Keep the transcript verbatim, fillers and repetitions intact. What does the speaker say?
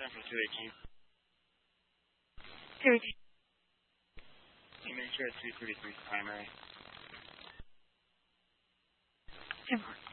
from two eighteen. two eighteen. You make sure it's two thirty-three primary. ten four.